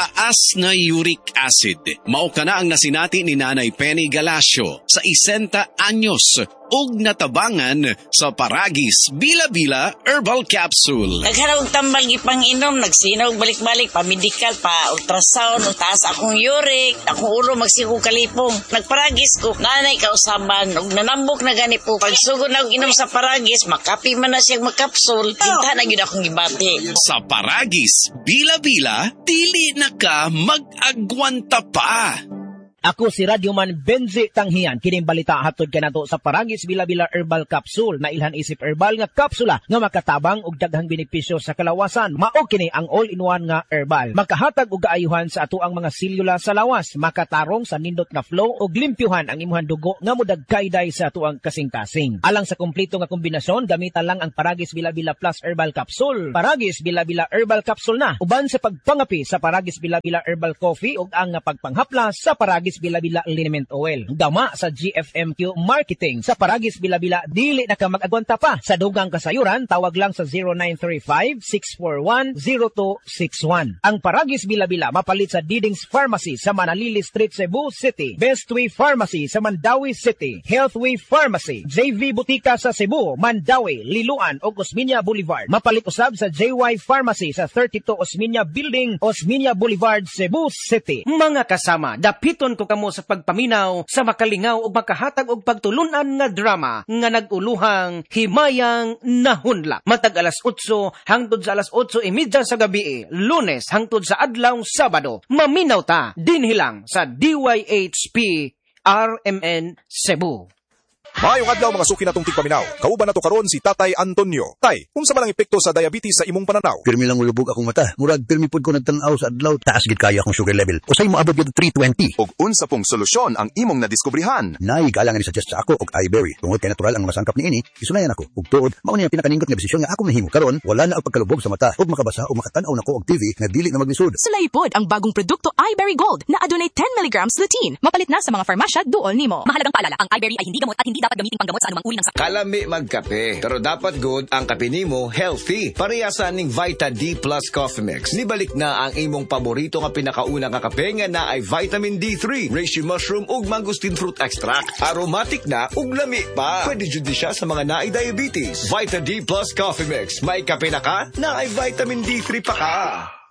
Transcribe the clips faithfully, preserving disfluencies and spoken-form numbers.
taas na uric acid. Mao kana ang nasinati ni Nanay Penny Galasio sa isenta anyos ug natabangan sa Paragis Bila-Bila Herbal Capsule. Naghanap og tambal gipang-inom, nagsinaw balik-balik pa medical pa ultrasound, taas akong uric, akong ulo magsigo kalipong. Nagparagis ko, nanay kausaban ug nanambok na gani po. Pagsugod na og inom sa Paragis, makapi man na siya magkapsul. Dinta na gyud akong gibati. Sa Paragis Bila-Bila, dili na ka mag-agwanta pa. Ako si Radyoman Benzi Tanghian, kining balita hatod kanato sa Paragis Bila-Bila Herbal Capsule na ilhan isip herbal nga kapsula nga makatabang og daghang benepisyo sa kalawasan. Mao kini ang all-in-one nga herbal. Makahatag og kaayuhan sa ato ang mga selula sa lawas, makatarong sa nindot nga flow og limpyuhan ang imuhang dugo nga modagkayday sa ato ang kasing-kasing. Alang sa kompleto nga kombinasyon, gamitan lang ang Paragis Bila-Bila Plus Herbal Capsule. Paragis Bila-Bila Herbal Capsule na uban sa pagpangapi sa Paragis Bila-Bila Herbal Coffee ug ang nga pagpanghaplas sa Paragis Bila-Bila Liniment Oil. Dama sa G F M Q Marketing. Sa Paragis Bila-Bila, dili na ka mag-agwanta pa. Sa dugang kasayuran, tawag lang sa zero nine three five, six four one, zero two six one. Ang Paragis Bila-Bila mapalit sa Diding's Pharmacy sa Manalili Street, Cebu City. Bestway Pharmacy sa Mandawi City. Healthway Pharmacy. J V Butika sa Cebu, Mandawi, Liloan o Osmeña Boulevard. Mapalit usab sa J Y Pharmacy sa thirty-two Osmeña Building, Osmeña Boulevard, Cebu City. Mga kasama, dapiton ko kamo sa pagpaminaw, sa makalingaw o makahatag og pagtulunan nga drama nga naguluhang Himayang Nahunla. Matag alas otso hangtod sa alas otso imidya sa gabi, Lunes hangtod sa adlaw Sabado. Maminaw ta dinhi lang sa D Y H P R M N Cebu. Maayong adlaw mga suki natong tigpaminaw. Kauban nato karon si Tatay Antonio. Tay, unsa man ang epekto sa diabetes sa imong pananaw? Pirmi lang ulubog akong mata. Murag pirmi pud ko nagtan-aw sa adlaw. Taas gid kayo akong sugar level. Usay mo abot gid three twenty. Ug unsa pong solusyon ang imong nadiskubrihan? Nay galang ni suggest sa ako og iBerry. Tungod kay natural ang masangkap niini, isunayan ako. Ug tuod, mao ni ang pinakaningot nga desisyon nga ako nahimo. Karon wala na ang pagkalubog sa mata ug makabasa o makatan-aw nako og T V nga dili na maglisod. Sulay pod ang bagong produkto iBerry Gold na adunay ten milligrams lutein. Mapalit na sa mga farmasya duol nimo. Mahalagang paalala, ang iBerry ay hindi gamot at hindi dapat gamitin panggamot sa anumang uri ng sakit. Kalami magkape, pero dapat good ang kape nimo healthy. Parehasan ning Vita D Plus Coffee Mix. Nibalik na ang imong paborito nga pinakauna nga kape nga na ay vitamin D three, reishi mushroom ug mangosteen fruit extract. Aromatic na ug lami pa. Pwede jud siya sa mga naay diabetes. Vita D Plus Coffee Mix. May kape na ka, na ay vitamin D three pa ka.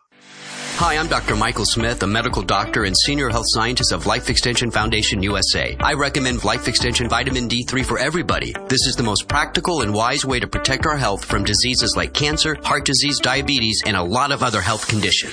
Hi, I'm Doctor Michael Smith, a medical doctor and senior health scientist of Life Extension Foundation U S A. I recommend Life Extension Vitamin D three for everybody. This is the most practical and wise way to protect our health from diseases like cancer, heart disease, diabetes, and a lot of other health conditions.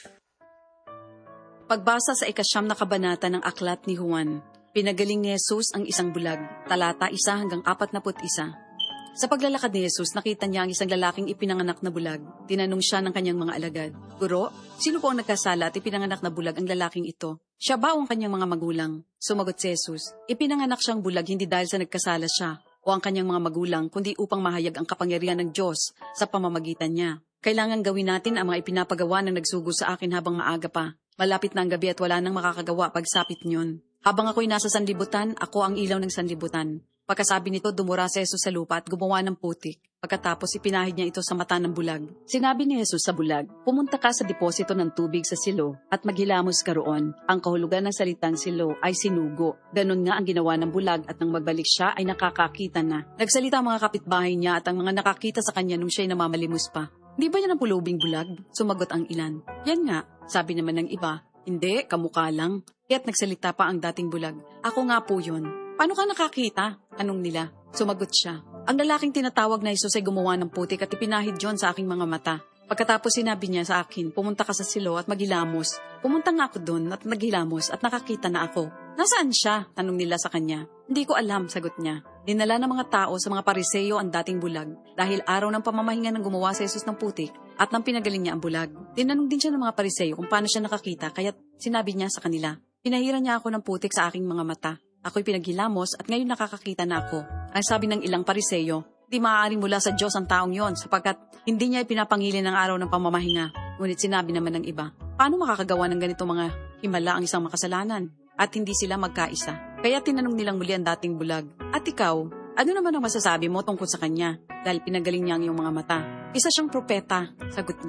Pagbasa sa ikasyam na kabanata ng aklat ni Juan, pinagaling ni Jesus ang isang bulag, talata isa hanggang apat na put isa. Sa paglalakad ni Jesus, nakita niya ang isang lalaking ipinanganak na bulag. Tinanong siya ng kanyang mga alagad, Guro, sino po ang nagkasala at ipinanganak na bulag ang lalaking ito? Siya ba o ang kanyang mga magulang? Sumagot si Jesus, ipinanganak siyang bulag hindi dahil sa nagkasala siya o ang kanyang mga magulang, kundi upang mahayag ang kapangyarihan ng Diyos sa pamamagitan niya. Kailangan gawin natin ang mga ipinapagawa ng nagsugo sa akin habang maaga pa. Malapit na ang gabi at wala nang makakagawa pagsapit niyon. Habang ako'y nasa sanlibutan, ako ang ilaw ng sanlibutan. Pagkasabi nito, dumura si Jesus sa lupa at gumawa ng putik. Pagkatapos, ipinahid niya ito sa mata ng bulag. Sinabi ni Jesus sa bulag, pumunta ka sa deposito ng tubig sa silo at maghilamos ka roon. Ang kahulugan ng salitang silo ay sinugo. Ganon nga ang ginawa ng bulag at nang magbalik siya ay nakakakita na. Nagsalita ang mga kapitbahay niya at ang mga nakakita sa kanya nung siya'y namamalimos pa. Di ba yan ang pulubing bulag? Sumagot ang ilan. Yan nga, sabi naman ng iba. Hindi, kamukha lang. Kaya't nagsalita pa ang dating bulag. Ako nga po yun. Paano ka nakakita? Anong nila? Sumagot siya. Ang lalaking tinatawag na Jesus ay gumawa ng putik at ipinahid yon sa aking mga mata. Pagkatapos sinabi niya sa akin, pumunta ka sa silo at maghilamos. Pumunta nga ako doon at naghilamos at nakakita na ako. Nasaan siya? Tanong nila sa kanya. Hindi ko alam, sagot niya. Dinala ng mga tao sa mga pariseyo ang dating bulag dahil araw ng pamamahinga ng gumawa si Jesus ng putik at nang pinagaling niya ang bulag. Tinanong din siya ng mga pariseyo kung paano siya nakakita kaya't sinabi niya sa kanila. Pinahiran niya ako ng putik sa aking mga mata. Ako'y pinaghilamos at ngayon nakakakita na ako. Ang sabi ng ilang pariseyo, di maaaring mula sa Diyos ang taong yon sapagkat hindi niya ipinapangilin ng araw ng pamamahinga. Ngunit sinabi naman ng iba, paano makakagawa ng ganito mga himala ang isang makasalanan? At hindi sila magkaisa. Kaya tinanong nilang muli ang dating bulag, at ikaw, ano naman ang masasabi mo tungkol sa kanya? Dahil pinagaling niya ang iyong mga mata. Isa siyang propeta, sagot niya.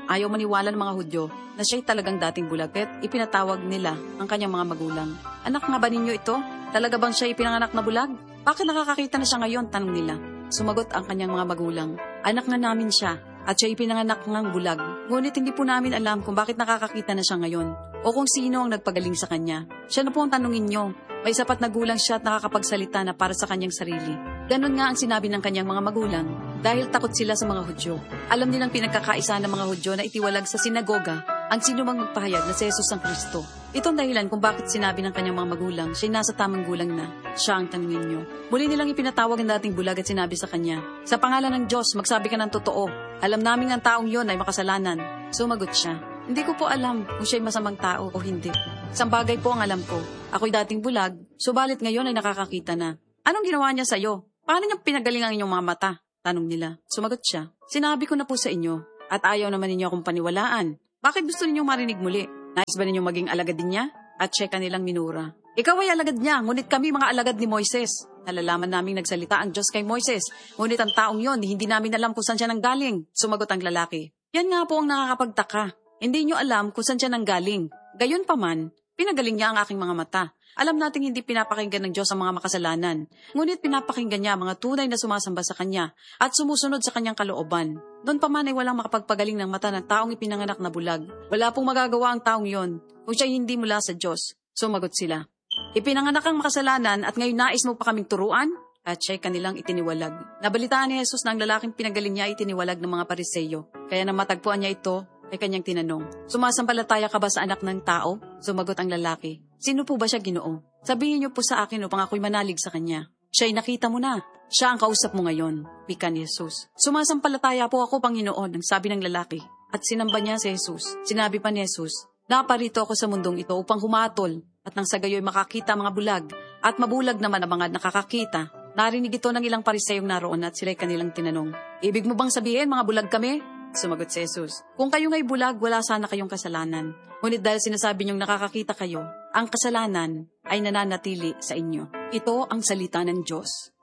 Ayaw maniwala ng mga Hudyo na siya'y talagang dating bulag, kaya't ipinatawag nila ang kanyang mga magulang. Anak nga ba ninyo ito? Talaga bang siya ipinanganak na bulag? Bakit nakakakita na siya ngayon? Tanong nila. Sumagot ang kanyang mga magulang. Anak nga namin siya at siya ipinanganak ng bulag. Ngunit hindi po namin alam kung bakit nakakakita na siya ngayon o kung sino ang nagpagaling sa kanya. Siya na po ang tanungin nyo. May sapat na gulang siya at nakakapagsalita na para sa kanyang sarili. Ganon nga ang sinabi ng kanyang mga magulang dahil takot sila sa mga Hudyo. Alam nilang pinagkakaisa ng mga Hudyo na itiwalag sa sinagoga ang sino mang magpahayag na si Jesus ang Kristo. Ito ang dahilan kung bakit sinabi ng kanyang mga magulang siya'y nasa tamang gulang na. Siya ang tanungin nyo. Muli nilang ipinatawag ang dating bulag at sinabi sa kanya, sa pangalan ng Diyos, magsabi ka ng totoo. Alam namin ang taong yon ay makasalanan. Sumagot siya, hindi ko po alam kung siya'y masamang tao o hindi. Isang bagay po ang alam ko. Ako'y dating bulag, subalit ngayon ay nakakakita na. Anong ginawa niya sa'yo? Paano niya pinagaling ang inyong mga mata? Tanong nila. Sumagot siya, sinabi ko na po sa inyo at ayaw naman ninyo akong paniwalaan. Bakit gusto ninyong marinig muli? Nais ba ninyong maging alagad din niya? At siya kanilang minura. Ikaw ay alagad niya, ngunit kami mga alagad ni Moises. Nalalaman naming nagsalita ang Diyos kay Moises. Ngunit ang taong yon, hindi namin alam kung saan siya nanggaling. Sumagot ang lalaki. Yan nga po ang nakakapagtaka. Hindi nyo alam kung saan siya nanggaling. Gayon pa man, pinagaling niya ang aking mga mata. Alam nating hindi pinapakinggan ng Diyos ang mga makasalanan. Ngunit pinapakinggan niya ang mga tunay na sumasamba sa Kanya at sumusunod sa Kanyang kalooban. Doon pa man ay walang makapagpagaling ng mata ng taong ipinanganak na bulag. Wala pong magagawa ang taong yon kung siya hindi mula sa Diyos. Sumagot sila. Ipinanganak ang makasalanan at ngayon nais mo pa kaming turuan? At siya'y kanilang itiniwalag. Nabalitaan ni Jesus na ang lalaking pinagaling niya ay itiniwalag ng mga Pariseyo. Kaya nang matagpuan niya ito, ay kanyang tinanong, sumasampalataya ka ba sa anak ng tao? Sumagot ang lalaki, sino po ba siya, Ginoo? Sabihin niyo po sa akin upang ako'y manalig sa kanya. Siya'y nakita mo na. Siya ang kausap mo ngayon, wika ni Jesus. Sumasampalataya po ako, Panginoon, ang sabi ng lalaki. At sinamba niya si Jesus. Sinabi pa ni Jesus, naparito ako sa mundong ito upang humatol at nang sa gayo'y makakita mga bulag at mabulag naman ang mga nakakakita. Narinig ito ng ilang Pariseyong naroon at sila'y kanilang tinanong, ibig mo bang sabihin mga bulag kami? Sumagot si Jesus, kung kayo nga'y bulag, wala sana kayong kasalanan. Ngunit dahil sinasabi niyong nakakakita kayo, ang kasalanan ay nananatili sa inyo. Ito ang salita ng Diyos.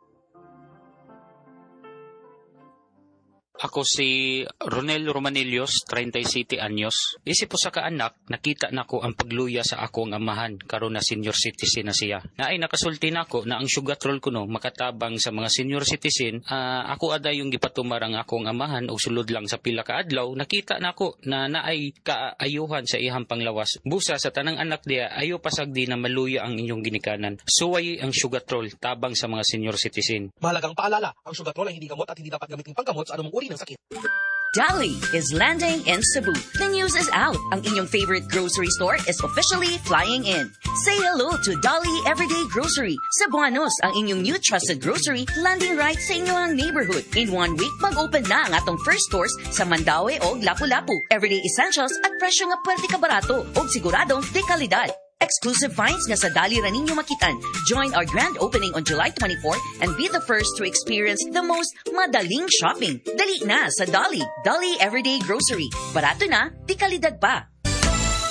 Ako si Ronel Romanillos, thirty-seven anyos. Isip po sa kaanak, nakita na ko ang pagluya sa akong amahan, karon na senior citizen na siya. Naay nakasulti na ko na ang sugatrol ko no, makatabang sa mga senior citizen, uh, ako aday yung gipatumar ang akong amahan o sulod lang sa pila ka adlaw, nakita na ko na naay kaayuhan sa ihang panglawas. Busa sa tanang anak diya, ayo pasagdi na maluya ang inyong ginikanan. Suway ang sugatrol, tabang sa mga senior citizen. Mahalagang paalala, ang sugatrol ay hindi gamot at hindi dapat gamitin panggamot sa anumang uri ng sakit. Dali is landing in Cebu. The news is out. Ang inyong favorite grocery store is officially flying in. Say hello to Dali Everyday Grocery. Cebuanos, ang inyong new trusted grocery, landing right sa inyong neighborhood. In one week, mag-open na ang atong first stores sa Mandaue o Lapu-Lapu. Everyday essentials at presyo nga pwerte ka barato o siguradong de kalidad. Exclusive finds nga sa Dali ra ninyo makitan. Join our grand opening on July twenty-fourth and be the first to experience the most madaling shopping. Dali na sa Dali. Dali Everyday Grocery. Barato na, di kalidad pa.